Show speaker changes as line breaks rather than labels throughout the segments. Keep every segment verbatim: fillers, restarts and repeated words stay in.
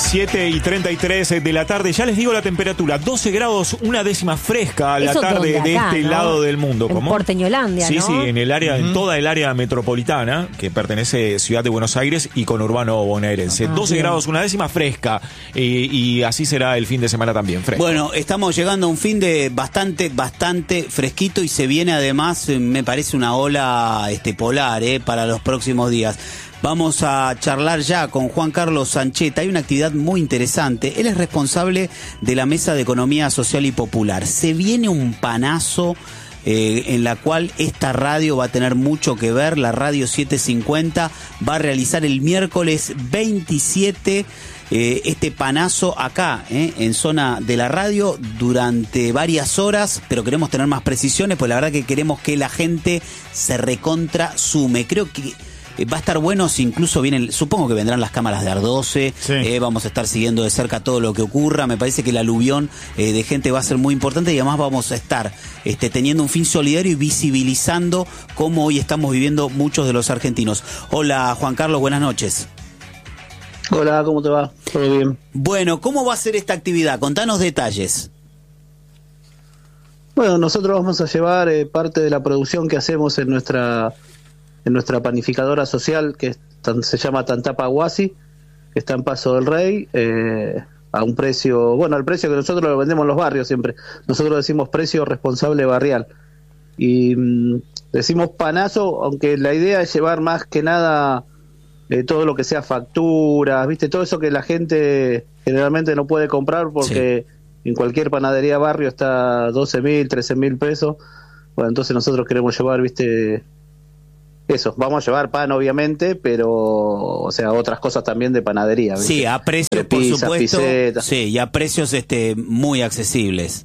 siete y treinta y tres de la tarde, ya les digo la temperatura, doce grados, una décima fresca a la
Eso
tarde
donde
de
acá,
este
¿no?
lado del mundo.
En
¿Cómo?
Porteñolandia,
Sí,
¿no?
sí, en el área,
Uh-huh.
en toda el área metropolitana, que pertenece a Ciudad de Buenos Aires y conurbano bonaerense.
Ah,
doce
bien.
grados, una décima fresca, eh, y así será el fin de semana también, fresco.
Bueno, estamos llegando a un fin de bastante, bastante fresquito y se viene además, eh, me parece una ola este, polar eh, para los próximos días. Vamos a charlar ya con Juan Carlos Sancheta. Hay una actividad muy interesante. Él es responsable de la Mesa de Economía Social y Popular. Se viene un panazo eh, en la cual esta radio va a tener mucho que ver. La Radio setecientos cincuenta va a realizar el miércoles veintisiete eh, este panazo acá, eh, en zona de la radio, durante varias horas, pero queremos tener más precisiones, pues la verdad que queremos que la gente se recontra sume. Creo que va a estar bueno si incluso vienen, supongo que vendrán las cámaras de Ardose,
Sí.
eh, vamos a estar siguiendo de cerca todo lo que ocurra. Me parece que el aluvión eh, de gente va a ser muy importante y además vamos a estar este, teniendo un fin solidario y visibilizando cómo hoy estamos viviendo muchos de los argentinos. Hola Juan Carlos, buenas noches.
Hola, ¿cómo te va? ¿Todo bien?
Bueno, ¿cómo va a ser esta actividad? Contanos detalles.
Bueno, nosotros vamos a llevar eh, parte de la producción que hacemos en nuestra en nuestra panificadora social, que es tan- se llama Tantapa Guasi, que está en Paso del Rey, eh, a un precio, bueno, al precio que nosotros lo vendemos en los barrios siempre. Nosotros decimos precio responsable barrial. Y mm, decimos panazo, aunque la idea es llevar más que nada eh, todo lo que sea facturas, ¿viste? Todo eso que la gente generalmente no puede comprar porque en cualquier panadería barrio está doce mil, trece mil pesos. Bueno, entonces nosotros queremos llevar, ¿viste? Eso, vamos a llevar pan obviamente, pero, o sea, otras cosas también de panadería, ¿viste?
Sí, a precios, por
Pizzas,
supuesto.
pisetas.
Sí, y a precios este, muy accesibles.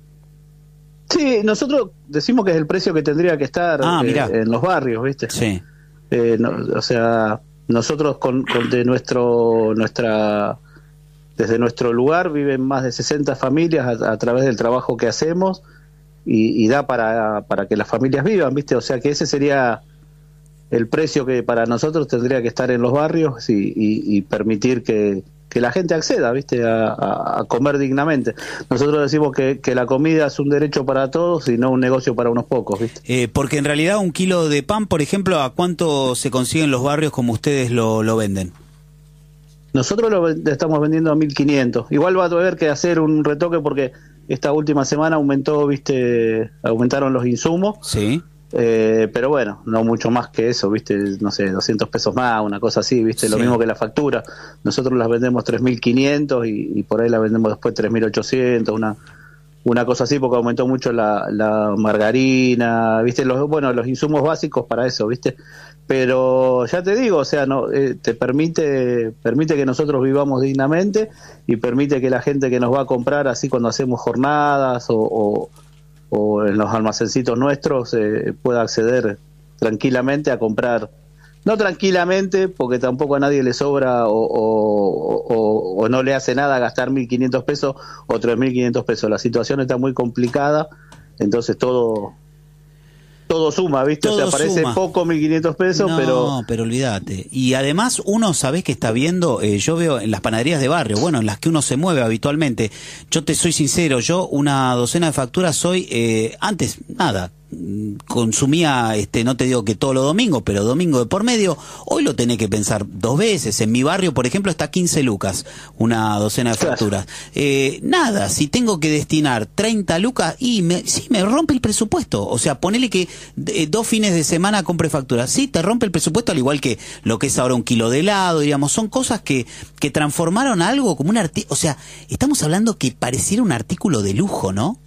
Sí, nosotros decimos que es el precio que tendría que estar
Ah,
eh,
mirá.
en los barrios, ¿viste?
Sí.
Eh, no, o sea, nosotros con, con de nuestro nuestra desde nuestro lugar viven más de sesenta familias a, a través del trabajo que hacemos y, y da para, para que las familias vivan, ¿viste? O sea que ese sería el precio que para nosotros tendría que estar en los barrios y, y, y permitir que, que la gente acceda, ¿viste? A, a, a comer dignamente. Nosotros decimos que, que la comida es un derecho para todos y no un negocio para unos pocos, ¿viste?
Eh, porque en realidad un kilo de pan, por ejemplo, ¿a cuánto se consigue en los barrios como ustedes lo, lo venden?
Nosotros lo ven- estamos vendiendo a mil quinientos. Igual va a haber que hacer un retoque porque esta última semana aumentó, ¿viste? Aumentaron los insumos.
Sí.
Eh, pero bueno, no mucho más que eso, ¿viste? No sé, doscientos pesos más, una cosa así, ¿viste? Lo
Sí.
mismo que la factura. Nosotros las vendemos tres mil quinientos y, y por ahí la vendemos después tres mil ochocientos, una una cosa así, porque aumentó mucho la, la margarina, ¿viste? Los, bueno, los insumos básicos para eso, ¿viste? Pero ya te digo, o sea, no eh, te permite permite que nosotros vivamos dignamente y permite que la gente que nos va a comprar así cuando hacemos jornadas o, o, o en los almacencitos nuestros eh, pueda acceder tranquilamente a comprar. No tranquilamente, porque tampoco a nadie le sobra o, o, o, o no le hace nada gastar mil quinientos pesos o tres mil quinientos pesos. La situación está muy complicada, entonces todo todo suma, ¿viste?
Todo
o sea, parece
suma.
poco mil quinientos pesos,
no,
pero...
pero olvídate. Y además uno, ¿sabés que está viendo? Eh, yo veo en las panaderías de barrio, bueno, en las que uno se mueve habitualmente. Yo te soy sincero, yo una docena de facturas hoy, eh, antes, nada, consumía, este, no te digo que todos los domingos, pero domingo de por medio. Hoy lo tenés que pensar dos veces. En mi barrio, por ejemplo, está quince lucas una docena de facturas. Eh, nada, si tengo que destinar treinta lucas, y me, sí, me rompe el presupuesto. O sea, ponele que eh, dos fines de semana compre facturas. Sí, te rompe el presupuesto, al igual que lo que es ahora un kilo de helado, digamos. Son cosas que, que transformaron algo como un artículo. O sea, estamos hablando que pareciera un artículo de lujo, ¿no?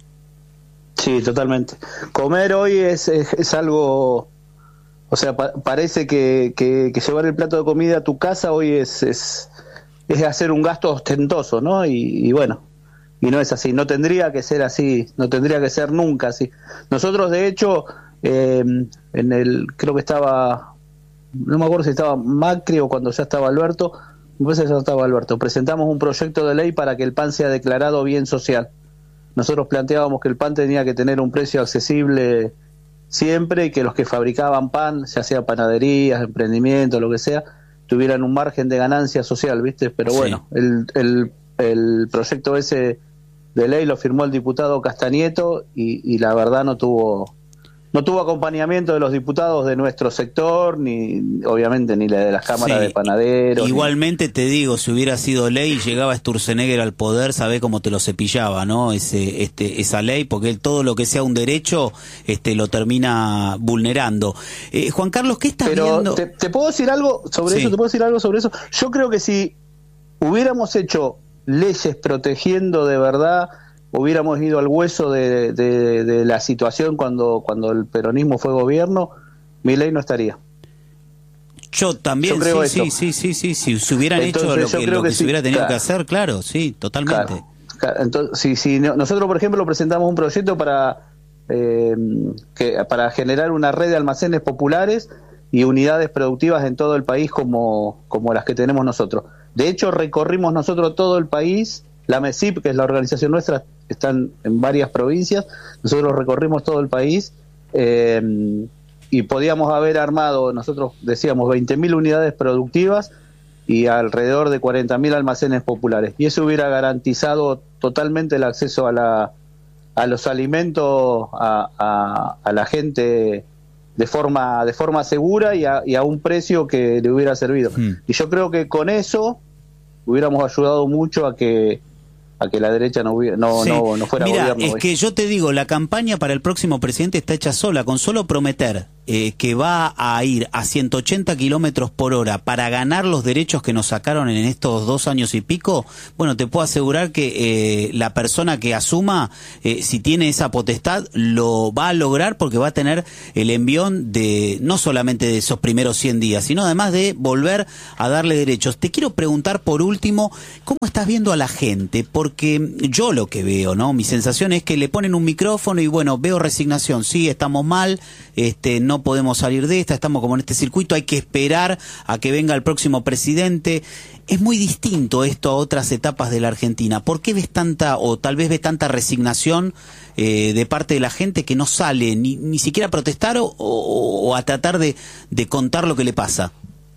Sí, totalmente. Comer hoy es, es, es algo, o sea, pa parece que, que, que llevar el plato de comida a tu casa hoy es, es, es hacer un gasto ostentoso, ¿no? Y, y bueno, y no es así, no tendría que ser así, no tendría que ser nunca así. Nosotros, de hecho, eh, en el, creo que estaba, no me acuerdo si estaba Macri o cuando ya estaba Alberto, me parece que ya estaba Alberto, presentamos un proyecto de ley para que el pan sea declarado bien social. Nosotros planteábamos que el pan tenía que tener un precio accesible siempre y que los que fabricaban pan, ya sea panaderías, emprendimientos, lo que sea, tuvieran un margen de ganancia social, ¿viste? Pero bueno, sí. el, el, el proyecto ese de ley lo firmó el diputado Castañeto y, y la verdad no tuvo no tuvo acompañamiento de los diputados de nuestro sector, ni obviamente ni la de las cámaras sí. de panaderos.
Igualmente
ni...
te digo, si hubiera sido ley y llegaba Sturzenegger al poder, sabés cómo te lo cepillaba, ¿no? Ese, este, esa ley, porque él todo lo que sea un derecho este, lo termina vulnerando. Eh, Juan Carlos, ¿qué estás
Pero
viendo?
Te, te puedo decir algo sobre
sí.
eso, te puedo decir algo sobre eso. Yo creo que si hubiéramos hecho leyes protegiendo de verdad, hubiéramos ido al hueso de, de, de la situación cuando, cuando el peronismo fue gobierno, Milei no estaría.
Yo también,
yo creo
sí,
eso.
sí, sí, sí, sí, si se hubieran
Entonces,
hecho lo que, lo que, que
sí,
se hubiera tenido
claro.
que hacer, claro, sí, totalmente.
Claro, claro. Entonces, si, si nosotros, por ejemplo, presentamos un proyecto para, eh, que, para generar una red de almacenes populares y unidades productivas en todo el país como, como las que tenemos nosotros. De hecho, recorrimos nosotros todo el país. La MESIP, que es la organización nuestra, están en varias provincias. Nosotros recorrimos todo el país eh, y podíamos haber armado, nosotros decíamos, veinte mil unidades productivas y alrededor de cuarenta mil almacenes populares. Y eso hubiera garantizado totalmente el acceso a, la, a los alimentos a, a, a la gente de forma, de forma segura y a, y a un precio que le hubiera servido. Mm. Y yo creo que con eso hubiéramos ayudado mucho a que a que la derecha no, no, sí. no, no fuera
Mirá,
gobierno.
Es
hoy.
que yo te digo, la campaña para el próximo presidente está hecha sola, con solo prometer eh, que va a ir a ciento ochenta kilómetros por hora para ganar los derechos que nos sacaron en estos dos años y pico. Bueno, te puedo asegurar que eh, la persona que asuma, eh, si tiene esa potestad, lo va a lograr porque va a tener el envión de no solamente de esos primeros cien días, sino además de volver a darle derechos. Te quiero preguntar por último, ¿cómo estás viendo a la gente? Porque Porque yo lo que veo, ¿no? Mi sensación es que le ponen un micrófono y bueno, veo resignación. Sí, estamos mal, este, no podemos salir de esta, estamos como en este circuito, hay que esperar a que venga el próximo presidente. Es muy distinto esto a otras etapas de la Argentina. ¿Por qué ves tanta, o tal vez ves tanta resignación eh, de parte de la gente que no sale ni, ni siquiera a protestar o, o, o a tratar de, de contar lo que le pasa?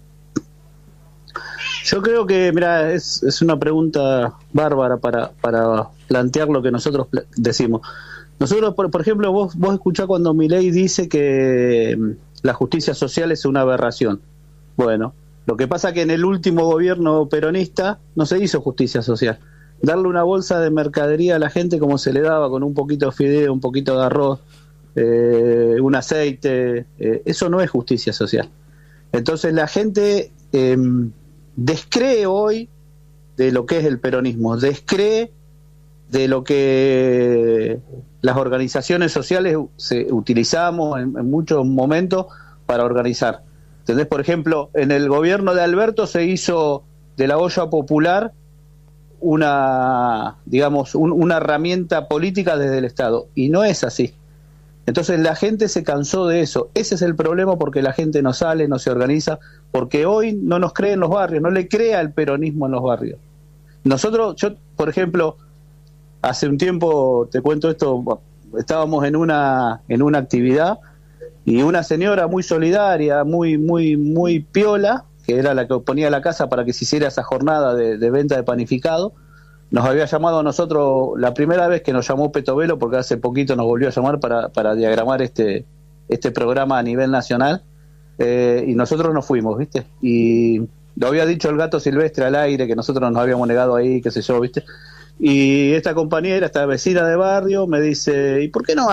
Yo creo que, mira, es, es una pregunta bárbara para, para plantear lo que nosotros decimos. Nosotros, por, por ejemplo, vos, vos escuchás cuando Milei dice que la justicia social es una aberración. Bueno, lo que pasa que en el último gobierno peronista no se hizo justicia social. Darle una bolsa de mercadería a la gente como se le daba, con un poquito de fideo, un poquito de arroz, eh, un aceite, eh, eso no es justicia social. Entonces la gente... Eh, descree hoy de lo que es el peronismo, descree de lo que las organizaciones sociales se, utilizamos en, en muchos momentos para organizar. ¿Entendés? Por ejemplo, en el gobierno de Alberto se hizo de la olla popular una, digamos, un, una herramienta política desde el Estado, y no es así. Entonces la gente se cansó de eso. Ese es el problema, porque la gente no sale, no se organiza, porque hoy no nos cree en los barrios, no le crea el peronismo en los barrios. Nosotros, yo, por ejemplo, hace un tiempo, te cuento esto, estábamos en una en una actividad y una señora muy solidaria, muy muy muy piola, que era la que ponía la casa para que se hiciera esa jornada de, de venta de panificado, nos había llamado a nosotros la primera vez que nos llamó Petovelo, porque hace poquito nos volvió a llamar para, para diagramar este este programa a nivel nacional, eh, y nosotros nos fuimos, ¿viste? Y lo había dicho el Gato Silvestre al aire, que nosotros nos habíamos negado ahí, qué sé yo, ¿viste? Y esta compañera, esta vecina de barrio, me dice, ¿y por qué no